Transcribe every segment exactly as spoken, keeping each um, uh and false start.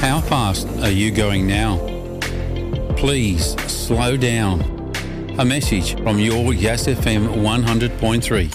How fast are you going now? Please slow down. A message from your Yes F M one hundred point three.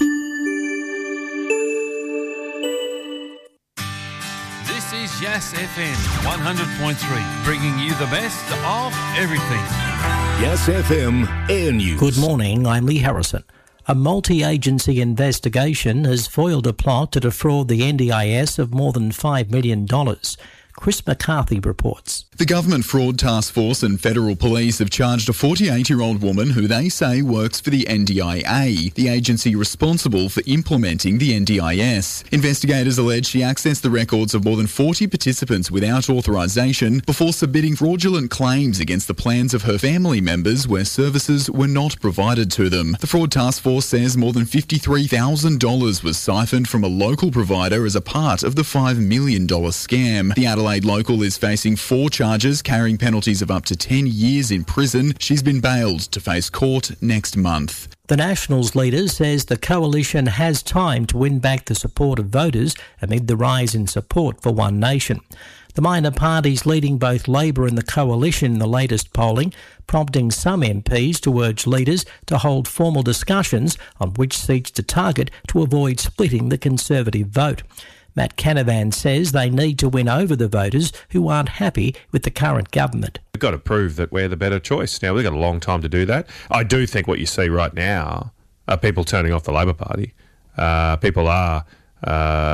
This is Yes F M one hundred point three, bringing you the best of everything. Yes F M Air News. Good morning, I'm Lee Harrison. A multi-agency investigation has foiled a plot to defraud the N D I S of more than five million dollars. Chris McCarthy reports. The Government Fraud Task Force and Federal Police have charged a forty-eight-year-old woman who they say works for the N D I A, the agency responsible for implementing the N D I S. Investigators allege she accessed the records of more than forty participants without authorisation before submitting fraudulent claims against the plans of her family members where services were not provided to them. The Fraud Task Force says more than fifty-three thousand dollars was siphoned from a local provider as a part of the five million dollars scam. The Adelaide local is facing four charges carrying penalties of up to ten years in prison. She's been bailed to face court next month. The Nationals leader says the coalition has time to win back the support of voters amid the rise in support for One Nation. The minor parties leading both Labor and the coalition in the latest polling, prompting some M Ps to urge leaders to hold formal discussions on which seats to target to avoid splitting the Conservative vote. Matt Canavan says they need to win over the voters who aren't happy with the current government. We've got to prove that we're the better choice. Now, we've got a long time to do that. I do think what you see right now are people turning off the Labor Party. Uh, people are uh,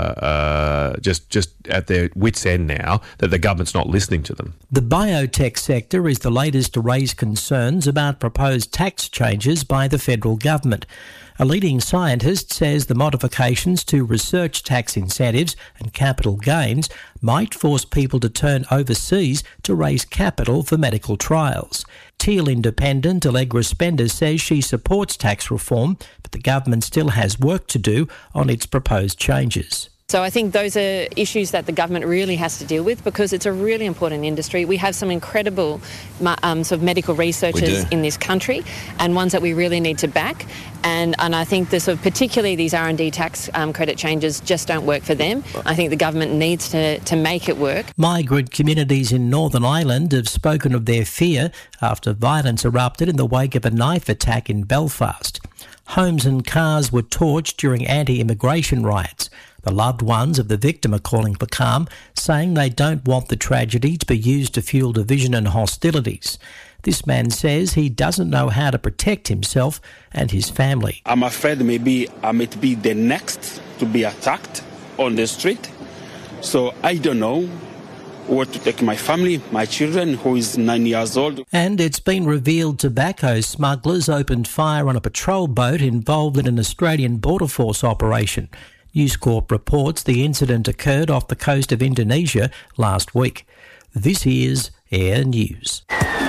uh, just just at their wits' end now that the government's not listening to them. The biotech sector is the latest to raise concerns about proposed tax changes by the federal government. A leading scientist says the modifications to research tax incentives and capital gains might force people to turn overseas to raise capital for medical trials. Teal Independent Allegra Spender says she supports tax reform, but the government still has work to do on its proposed changes. So I think those are issues that the government really has to deal with because it's a really important industry. We have some incredible um, sort of medical researchers in this country and ones that we really need to back. And, and I think the sort of particularly these R and D tax um, credit changes just don't work for them. I think the government needs to, to make it work. Migrant communities in Northern Ireland have spoken of their fear after violence erupted in the wake of a knife attack in Belfast. Homes and cars were torched during anti-immigration riots. The loved ones of the victim are calling for calm, saying they don't want the tragedy to be used to fuel division and hostilities. This man says he doesn't know how to protect himself and his family. I'm afraid maybe I might be the next to be attacked on the street. So I don't know where to take my family, my children, who is nine years old. And it's been revealed tobacco smugglers opened fire on a patrol boat involved in an Australian Border Force operation. News Corp reports the incident occurred off the coast of Indonesia last week. This is Air News.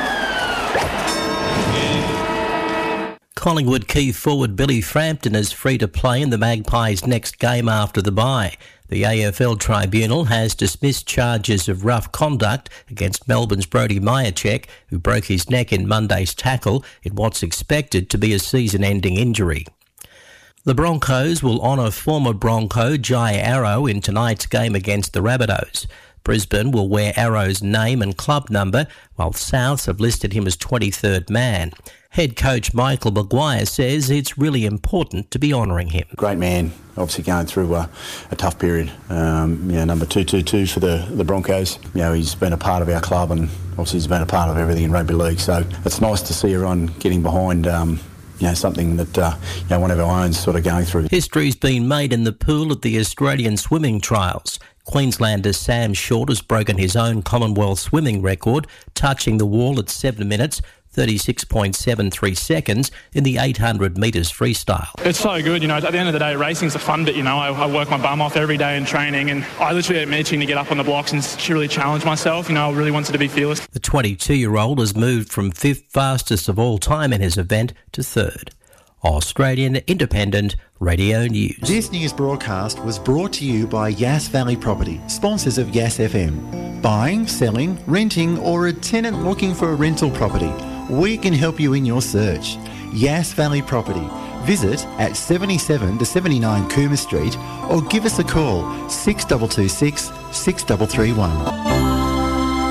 Collingwood key forward Billy Frampton is free to play in the Magpies' next game after the bye. The A F L Tribunal has dismissed charges of rough conduct against Melbourne's Brodie Majacek, who broke his neck in Monday's tackle in what's expected to be a season-ending injury. The Broncos will honour former Bronco Jai Arrow in tonight's game against the Rabbitohs. Brisbane will wear Arrow's name and club number, while Souths have listed him as twenty-third man. Head coach Michael Maguire says it's really important to be honouring him. Great man, obviously going through a, a tough period. Um, you know, number two two two for the, the Broncos. You know, he's been a part of our club and obviously he's been a part of everything in rugby league. So it's nice to see everyone getting behind Um, You know, something that uh, you know, one of our own sort of going through. History's been made in the pool at the Australian swimming trials. Queenslander Sam Short has broken his own Commonwealth swimming record, touching the wall at seven minutes, thirty-six point seven three seconds in the eight hundred metres freestyle. It's so good, you know, at the end of the day, racing's the fun bit, you know. I, I work my bum off every day in training and I literally am itching to get up on the blocks and really challenge myself, you know. I really wanted to be fearless. The twenty-two-year-old has moved from fifth fastest of all time in his event to third. Australian Independent Radio News. This news broadcast was brought to you by Yass Valley Property, sponsors of Yass F M. Buying, selling, renting or a tenant looking for a rental property, we can help you in your search. Yass Valley Property. Visit at seventy-seven to seventy-nine Coomer Street or give us a call six two two six, six three three one.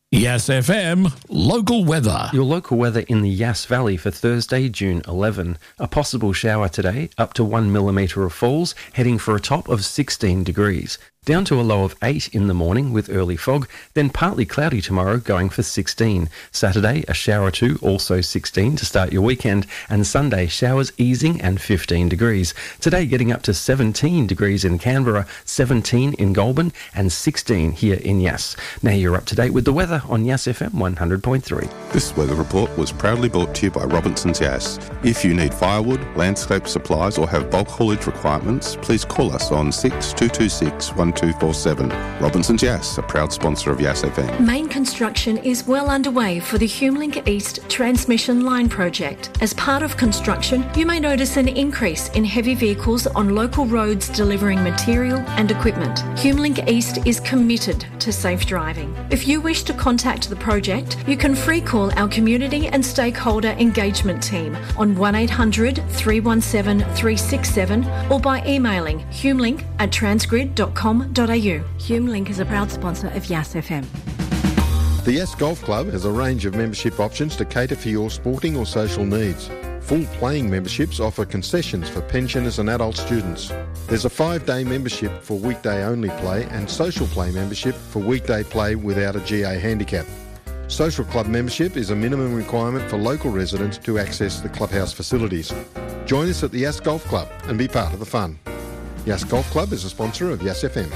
Yass F M local weather. Your local weather in the Yass Valley for Thursday, June eleventh. A possible shower today, up to one millimetre of falls, heading for a top of sixteen degrees. Down to a low of eight in the morning with early fog, then partly cloudy tomorrow going for sixteen. Saturday, a shower or two, also sixteen to start your weekend, and Sunday, showers easing and fifteen degrees. Today getting up to seventeen degrees in Canberra, seventeen in Goulburn, and sixteen here in Yass. Now you're up to date with the weather on Yass F M one hundred point three. This weather report was proudly brought to you by Robinson's Yass. If you need firewood, landscape supplies or have bulk haulage requirements, please call us on six two two six one two four seven. Robinson's Yass, a proud sponsor of Yass F M. Main construction is well underway for the HumeLink East transmission line project. As part of construction, you may notice an increase in heavy vehicles on local roads delivering material and equipment. HumeLink East is committed to safe driving. If you wish to contact the project, you can free call our community and stakeholder engagement team on one eight hundred three one seven three six seven or by emailing humelink at transgrid dot com dot a u. HumeLink is a proud sponsor of Yass F M. The Yass Golf Club has a range of membership options to cater for your sporting or social needs. Full playing memberships offer concessions for pensioners and adult students. There's a five-day membership for weekday-only play and social play membership for weekday play without a G A handicap. Social club membership is a minimum requirement for local residents to access the clubhouse facilities. Join us at the Yass Golf Club and be part of the fun. Yass Golf Club is a sponsor of Yass F M.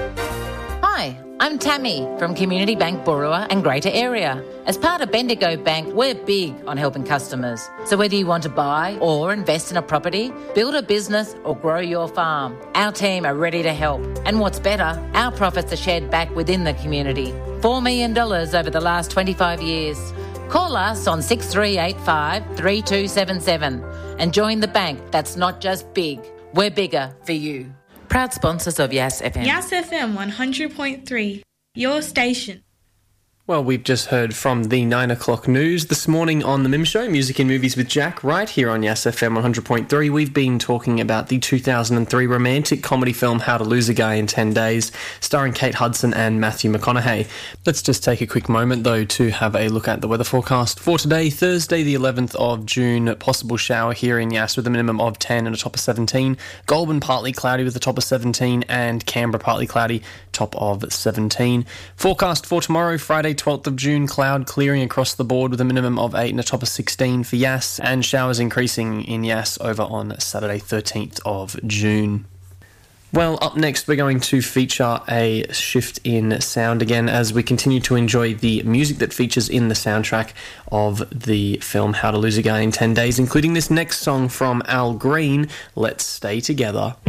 Hi, I'm Tammy from Community Bank Borua and Greater Area. As part of Bendigo Bank, we're big on helping customers. So whether you want to buy or invest in a property, build a business or grow your farm, our team are ready to help. And what's better, our profits are shared back within the community. four million dollars over the last twenty-five years. Call us on six three eight five three two seven seven and join the bank that's not just big, we're bigger for you. Proud sponsors of Yass F M. Yass F M one hundred point three, your station. Well, we've just heard from the nine o'clock news this morning on The Mim Show, Music and Movies with Jack, right here on Yass F M one hundred point three. We've been talking about the two thousand three romantic comedy film How to Lose a Guy in ten days, starring Kate Hudson and Matthew McConaughey. Let's just take a quick moment, though, to have a look at the weather forecast for today, Thursday the eleventh of June. Possible shower here in Yass with a minimum of ten and a top of seventeen. Goulburn partly cloudy with a top of seventeen, and Canberra partly cloudy, top of seventeen. Forecast for tomorrow, Friday twelfth of June, cloud clearing across the board with a minimum of eight and a top of sixteen for Yass, and showers increasing in Yass over on Saturday thirteenth of June. Well, up next we're going to feature a shift in sound again as we continue to enjoy the music that features in the soundtrack of the film How to Lose a Guy in ten days, including this next song from Al Green, Let's Stay Together.